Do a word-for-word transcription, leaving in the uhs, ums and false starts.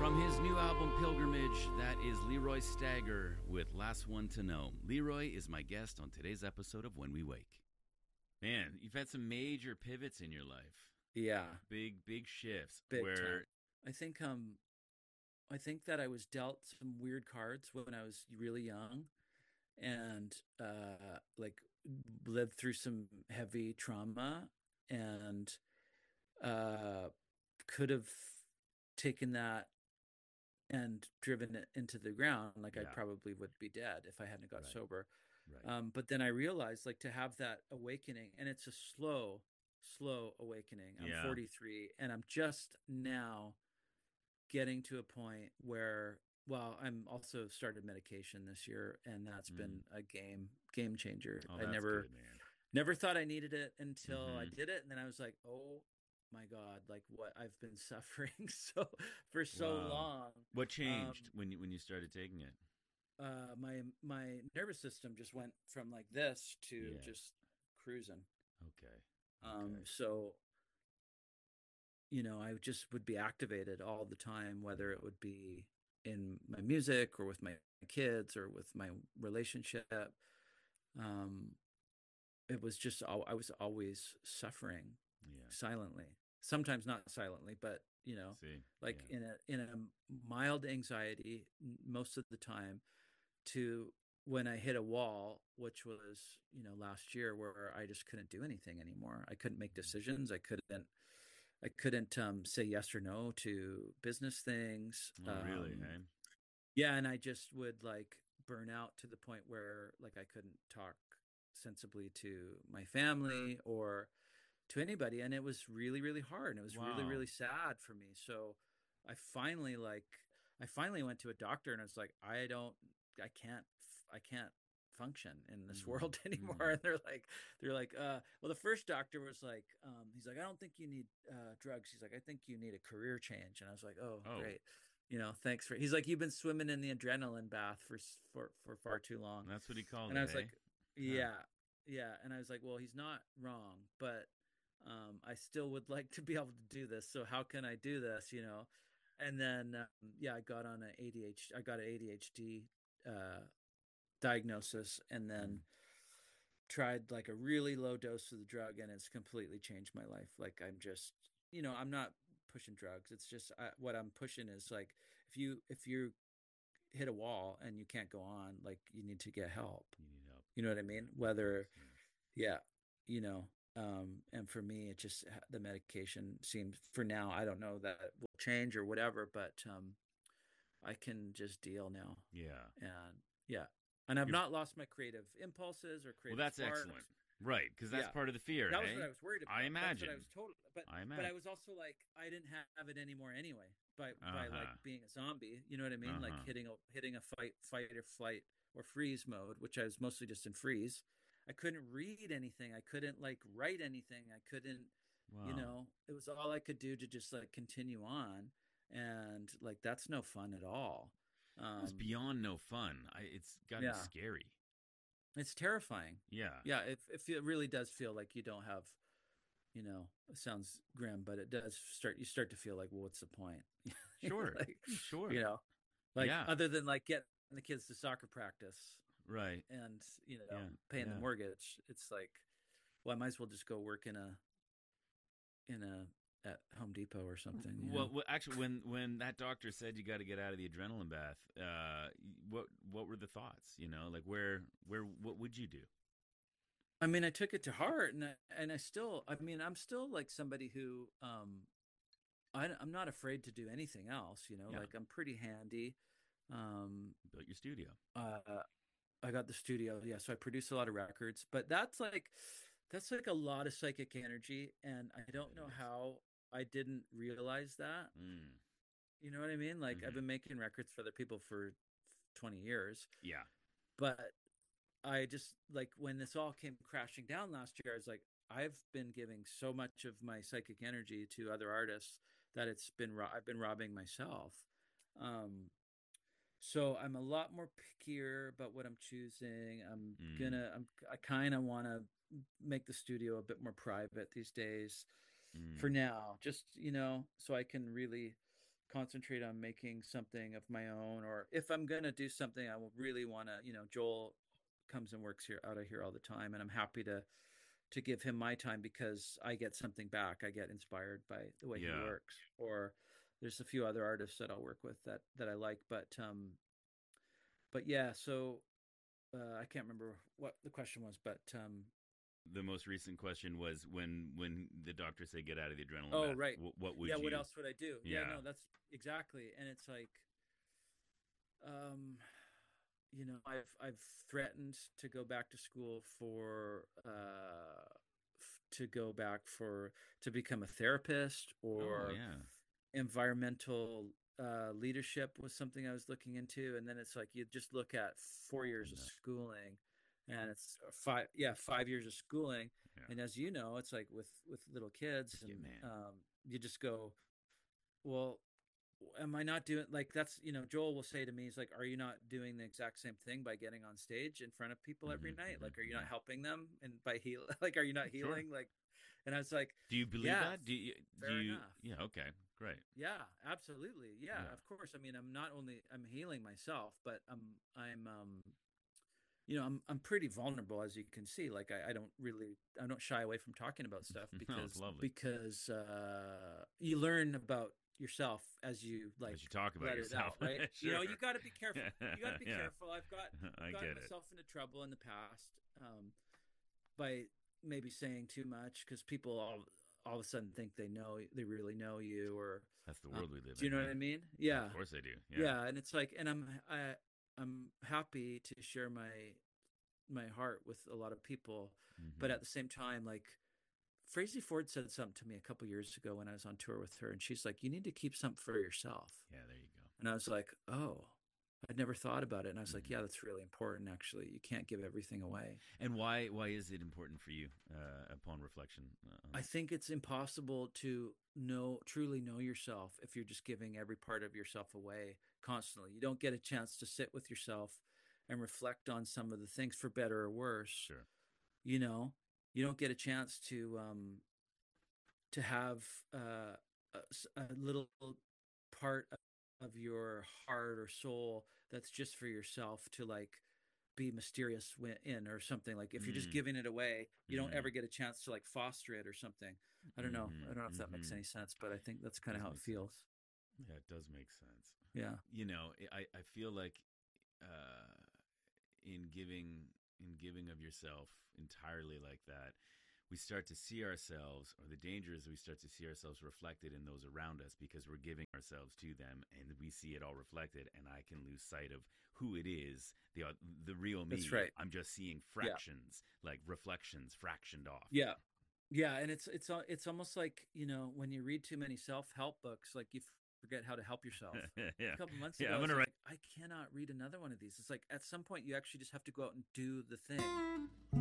From his new album Pilgrimage, that is Leroy Stagger with Last One to Know. Leroy is my guest on today's episode of When We Wake. Man, you've had some major pivots in your life. Yeah. Big, big shifts. Big where time. I think um I think that I was dealt some weird cards when I was really young and uh like lived through some heavy trauma and uh could have taken that and driven it into the ground. Like Yeah. I probably would be dead if I hadn't got Right. sober. Right. Um, but then I realized like to have that awakening, and it's a slow, slow awakening. I'm Yeah. forty-three and I'm just now getting to a point where, well, I'm also started medication this year, and that's Mm. been a game, game changer. Oh, I that's never, good, man. never thought I needed it until I Mhm. did it. And then I was like, oh my God, like what I've been suffering so for so Wow. long. What changed Um, when you when you started taking it? uh, my my nervous system just went from like this to Yeah. just cruising. Okay. Um, Okay. so you know, I just would be activated all the time, whether it would be in my music or with my kids or with my relationship. Um, it was just al- I was always suffering Yeah. silently. Sometimes not silently, but you know, See. like Yeah. in a in a mild anxiety n- most of the time, to when I hit a wall, which was, you know, last year, where I just couldn't do anything anymore. I couldn't make decisions. I couldn't I couldn't um, say yes or no to business things. Oh, really? Um, Hey. yeah, and I just would like burn out to the point where like I couldn't talk sensibly to my family or to anybody, and it was really, really hard, and it was really, Wow. really sad for me. So I finally like I finally went to a doctor, and I was like, I don't, I can't, I can't function in this Mm. world anymore. Mm. And they're like, they're like, uh, well, the first doctor was like, um, he's like, I don't think you need uh, drugs. He's like, I think you need a career change. And I was like, oh, Oh. great. You know, thanks for. He's like, you've been swimming in the adrenaline bath for for for far too long. That's what he called And it, I was hey? like, yeah, yeah. And I was like, well, he's not wrong, but um, I still would like to be able to do this. So how can I do this? You know? And then, um, yeah, I got on an A D H D. I got an A D H D uh, diagnosis, and then Mm. tried like a really low dose of the drug, and it's completely changed my life. Like I'm just, you know, I'm not pushing drugs. It's just I, what I'm pushing is like if you if you hit a wall and you can't go on, like you need to get help. You need help. You know what I mean? Yeah, of Whether course, yeah. yeah, you know, um, and for me, it just the medication seems for now. I don't know that will change or whatever, but um, I can just deal now, Yeah. and yeah, and I've You're not lost my creative impulses or Well, creative that's sparks. excellent. Right, because that's Yeah, part of the fear, that was what hey? I was worried I about. That's what I imagine. was told. But I but I imagine. was also like I didn't have it anymore anyway. By by like Uh-huh. being a zombie, you know what I mean? Like Uh-huh. hitting a hitting a fight fight or flight or freeze mode, which I was mostly just in freeze. I couldn't read anything. I couldn't like write anything. I couldn't, you Wow. know, it was all I could do to just like continue on. And like that's no fun at all. It's Um, beyond no fun. I it's got to be yeah, scary. it's terrifying. Yeah. Yeah, it, it, it really does feel like you don't have, you know, it sounds grim, but it does start, you start to feel like, well, what's the point? Sure. Like, Sure. you know, like Yeah. other than like getting the kids to soccer practice Right. and, you know, Yeah. paying the Yeah. mortgage, it's like, well, I might as well just go work in a, in a, at Home Depot or something, you Well, know? well, actually, when when that doctor said you got to get out of the adrenaline bath, uh, what what were the thoughts? You know, like where where what would you do? I mean, I took it to heart, and I, and I still, I mean, I'm still like somebody who, um, I, I'm not afraid to do anything else, you know, Yeah, like I'm pretty handy. Um, built your studio. uh, I got the studio, yeah, so I produce a lot of records, but that's like, that's like a lot of psychic energy, and I Yeah, don't it know is. how I didn't realize that. Mm. You know what I mean? Like I've Hmm. been making records for other people for twenty years, Yeah. but I just like when this all came crashing down last year, I was like, I've been giving so much of my psychic energy to other artists that it's been ro- I've been robbing myself. Um, so I'm a lot more pickier about what I'm choosing. I'm Mm. gonna I'm I kind of want to make the studio a bit more private these days for Mm. now, just you know, so I can really concentrate on making something of my own, or if I'm gonna do something, I will really want to, you know, Joel comes and works here out of here all the time, and I'm happy to to give him my time because I get something back. I get inspired by the way he Yeah. works. Or there's a few other artists that I'll work with that that I like, but um but yeah, so uh, I can't remember what the question was, but um The most recent question was when when the doctor said get out of the adrenaline oh bath. right. wh- What would Yeah, you? what else would I do? Yeah, Yeah. no, that's exactly. And it's like um you know, I've I've threatened to go back to school for uh f- to go back for to become a therapist, Oh or yeah. environmental uh leadership was something I was looking into. And then it's like you just look at four years of Enough. schooling, and it's five yeah, five years of schooling. Yeah. And as you know, it's like with with little kids, Yeah, and man. um you just go, well, am I not doing, like, that's, you know, Joel will say to me, he's like, are you not doing the exact same thing by getting on stage in front of people every hmm night? hmm Like, are you not hmm helping them? And by heal, like, are you not Sure. healing? Like, and I was like, Do you believe yeah, that? Do you? Do fair you? enough. Yeah. Okay. Great. Yeah, absolutely. Yeah, Yeah. of course. I mean, I'm not only I'm healing myself, but I'm I'm um you know, I'm I'm pretty vulnerable, as you can see. Like, I, I don't really I don't shy away from talking about stuff No, it's because lovely because uh you learn about yourself as you, like, as you talk about let it yourself. out, right? You Sure. know, you got to be careful. You got to be Yeah. careful. I've got I gotten get it. myself into trouble in the past um by maybe saying too much, because people all all of a sudden think they know they really know you, or That's the uh, world we live do you in, know what right? I mean? Yeah, Of course I do. Yeah. yeah. And it's like, and I'm I I'm happy to share my my heart with a lot of people, but hmm at the same time, like, Frazee Ford said something to me a couple years ago when I was on tour with her, and she's like, "You need to keep something for yourself." Yeah. There you go. And I was like, "Oh, I'd never thought about it." And I was like, hmm "Yeah, that's really important. Actually, you can't give everything away." And why? Why is it important for you? Uh, upon reflection. Uh, I think it's impossible to know truly know yourself if you're just giving every part of yourself away constantly. You don't get a chance to sit with yourself and reflect on some of the things, for better or worse. sure. You know, you don't get a chance to um to have uh, a, a little part of your heart or soul that's just for yourself to, like, be mysterious in, or something. Like, if you're just Mm. giving it away, you don't Mm. ever get a chance to, like, foster it or something. I don't know. hmm I don't know if that makes hmm any sense, but I think that's It kind of does how it make sense. feels. Yeah, it does make sense. Yeah. You know, I I feel like uh, in giving in giving of yourself entirely like that, we start to see ourselves, or the danger is we start to see ourselves reflected in those around us because we're giving ourselves to them, and we see it all reflected, and I can lose sight of who it is, the the real me. That's right. I'm just seeing Yeah. fractions, like reflections, fractioned off. Yeah. Yeah, and it's it's al- it's almost like, you know, when you read too many self-help books, like, you forget how to help yourself. Yeah, A couple months yeah. ago, I'm I was gonna write. like, I cannot read another one of these. It's like, at some point you actually just have to go out and do the thing.